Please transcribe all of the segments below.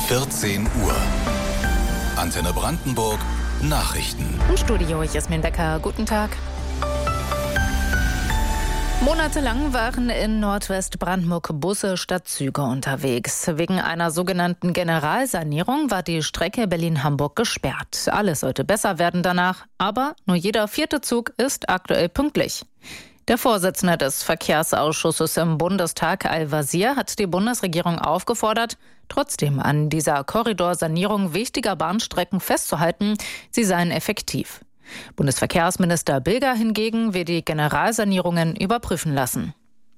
14 Uhr. Antenne Brandenburg Nachrichten. Im Studio Jasmin Becker. Guten Tag. Monatelang waren in Nordwestbrandenburg Busse statt Züge unterwegs. Wegen einer sogenannten Generalsanierung war die Strecke Berlin-Hamburg gesperrt. Alles sollte besser werden danach, aber nur jeder 4. Zug ist aktuell pünktlich. Der Vorsitzende des Verkehrsausschusses im Bundestag, Al-Wazir, hat die Bundesregierung aufgefordert, trotzdem an dieser Korridorsanierung wichtiger Bahnstrecken festzuhalten. Sie seien effektiv. Bundesverkehrsminister Bilger hingegen will die Generalsanierungen überprüfen lassen.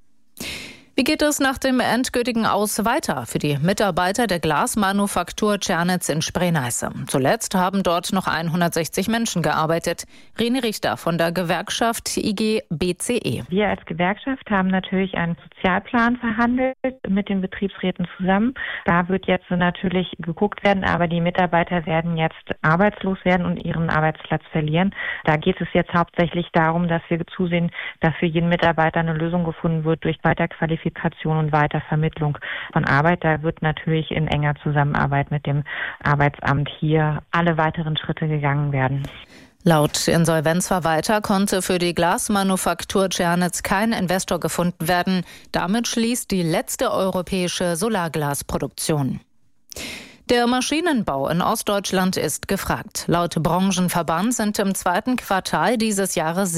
Wie geht es nach dem endgültigen Aus weiter für die Mitarbeiter der Glasmanufaktur Tschernitz in Spree-Neiße? Zuletzt haben dort noch 160 Menschen gearbeitet. Rene Richter von der Gewerkschaft IG BCE. Wir als Gewerkschaft haben natürlich einen Sozialplan verhandelt mit den Betriebsräten zusammen. Da wird jetzt natürlich geguckt werden, aber die Mitarbeiter werden jetzt arbeitslos werden und ihren Arbeitsplatz verlieren. Da geht es jetzt hauptsächlich darum, dass wir zusehen, dass für jeden Mitarbeiter eine Lösung gefunden wird durch Weiterqualifikation und Weitervermittlung von Arbeit. Da wird natürlich in enger Zusammenarbeit mit dem Arbeitsamt hier alle weiteren Schritte gegangen werden. Laut Insolvenzverwalter konnte für die Glasmanufaktur Tschernitz kein Investor gefunden werden. Damit schließt die letzte europäische Solarglasproduktion. Der Maschinenbau in Ostdeutschland ist gefragt. Laut Branchenverband sind im 2. Quartal dieses Jahres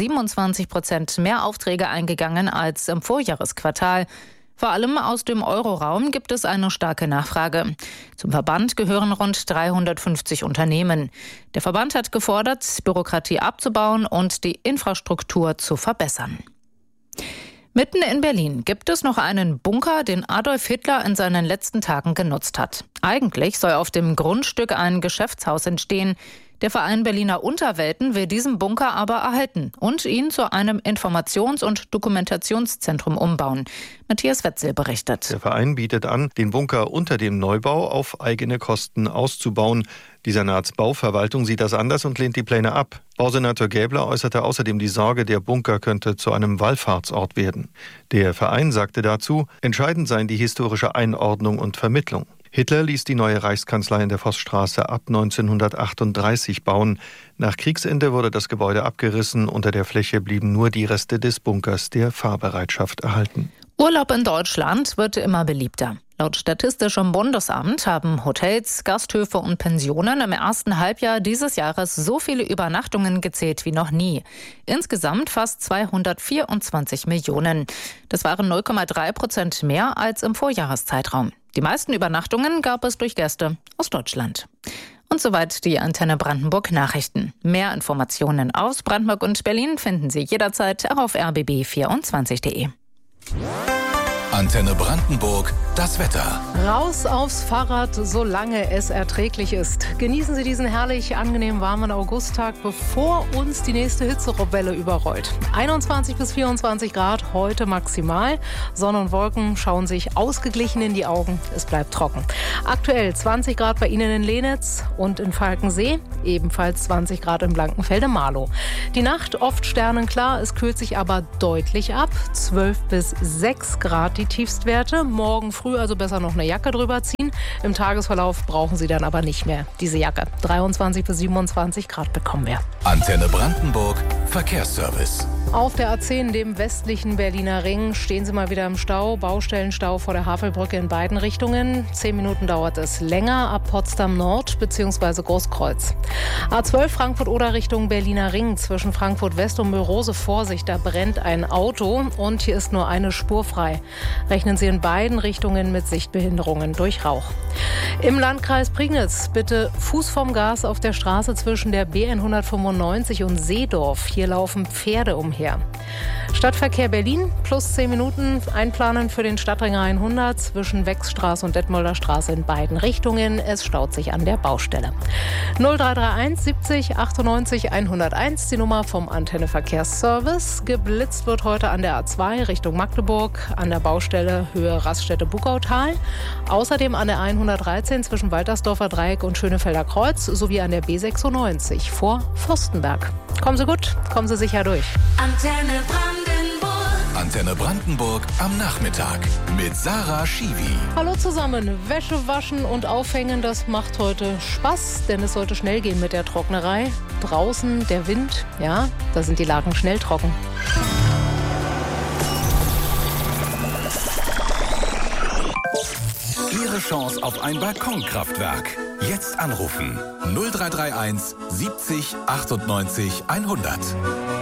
27% mehr Aufträge eingegangen als im Vorjahresquartal. Vor allem aus dem Euroraum gibt es eine starke Nachfrage. Zum Verband gehören rund 350 Unternehmen. Der Verband hat gefordert, Bürokratie abzubauen und die Infrastruktur zu verbessern. Mitten in Berlin gibt es noch einen Bunker, den Adolf Hitler in seinen letzten Tagen genutzt hat. Eigentlich soll auf dem Grundstück ein Geschäftshaus entstehen. Der Verein Berliner Unterwelten will diesen Bunker aber erhalten und ihn zu einem Informations- und Dokumentationszentrum umbauen. Matthias Wetzel berichtet. Der Verein bietet an, den Bunker unter dem Neubau auf eigene Kosten auszubauen. Die Senatsbauverwaltung sieht das anders und lehnt die Pläne ab. Bausenator Gäbler äußerte außerdem die Sorge, der Bunker könnte zu einem Wallfahrtsort werden. Der Verein sagte dazu, entscheidend seien die historische Einordnung und Vermittlung. Hitler ließ die neue Reichskanzlei in der Vossstraße ab 1938 bauen. Nach Kriegsende wurde das Gebäude abgerissen. Unter der Fläche blieben nur die Reste des Bunkers der Fahrbereitschaft erhalten. Urlaub in Deutschland wird immer beliebter. Laut Statistischem Bundesamt haben Hotels, Gasthöfe und Pensionen im ersten Halbjahr dieses Jahres so viele Übernachtungen gezählt wie noch nie. Insgesamt fast 224 Millionen. Das waren 0,3% mehr als im Vorjahreszeitraum. Die meisten Übernachtungen gab es durch Gäste aus Deutschland. Und soweit die Antenne Brandenburg Nachrichten. Mehr Informationen aus Brandenburg und Berlin finden Sie jederzeit auch auf rbb24.de. Antenne Brandenburg, das Wetter. Raus aufs Fahrrad, solange es erträglich ist. Genießen Sie diesen herrlich angenehm warmen Augusttag, bevor uns die nächste Hitzewelle überrollt. 21 bis 24 Grad heute maximal. Sonne und Wolken schauen sich ausgeglichen in die Augen. Es bleibt trocken. Aktuell 20 Grad bei Ihnen in Lenitz und in Falkensee. Ebenfalls 20 Grad in Blankenfelde-Marlow. Die Nacht oft sternenklar, es kühlt sich aber deutlich ab. 12 bis 6 Grad die Tiefstwerte. Morgen früh also besser noch eine Jacke drüber ziehen. Im Tagesverlauf brauchen Sie dann aber nicht mehr diese Jacke. 23 bis 27 Grad bekommen wir. Antenne Brandenburg Verkehrsservice. Auf der A10, dem westlichen Berliner Ring, stehen Sie mal wieder im Stau. Baustellenstau vor der Havelbrücke in beiden Richtungen. 10 Minuten dauert es länger ab Potsdam Nord bzw. Großkreuz. A12 Frankfurt-Oder Richtung Berliner Ring. Zwischen Frankfurt West und Mörose Vorsicht, da brennt ein Auto und hier ist nur eine Spur frei. Rechnen Sie in beiden Richtungen mit Sichtbehinderungen durch Rauch. Im Landkreis Prignitz bitte Fuß vom Gas auf der Straße zwischen der BN 195 und Seedorf. Hier laufen Pferde umher. Stadtverkehr Berlin, plus 10 Minuten einplanen für den Stadtring 100 zwischen Wechsstraße und Detmolder Straße in beiden Richtungen. Es staut sich an der Baustelle. 0331 70 98 101, die Nummer vom Antenne Verkehrsservice. Geblitzt wird heute an der A2 Richtung Magdeburg, an der Baustelle Höhe Raststätte-Buckautal. Außerdem an der 113 zwischen Waltersdorfer Dreieck und Schönefelder Kreuz sowie an der B96 vor Fürstenberg. Kommen Sie gut, kommen Sie sicher durch. Antenne Brandenburg. Antenne Brandenburg am Nachmittag mit Sarah Schiwi. Hallo zusammen. Wäsche waschen und aufhängen, das macht heute Spaß, denn es sollte schnell gehen mit der Trocknerei. Draußen der Wind, ja, da sind die Laken schnell trocken. Ihre Chance auf ein Balkonkraftwerk. Jetzt anrufen. 0331 70 98 100.